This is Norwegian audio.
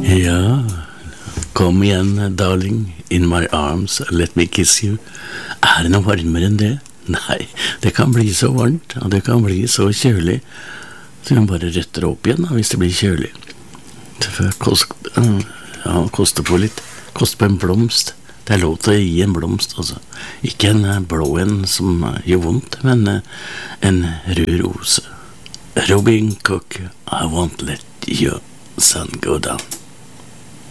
Ja, kom igjen, darling, in my arms, let me kiss you. Det noe varmere enn det? Nei, det kan bli så varmt, og det kan bli så kjølig. Så du bare retter opp igjen da, hvis det blir kjølig. Det får koste på litt. Koste på en blomst. Det lov til å gi en blomst, altså. Ikke en blå en som gjør vondt, men en rød rose. Robin Cook, I won't let your sun go down.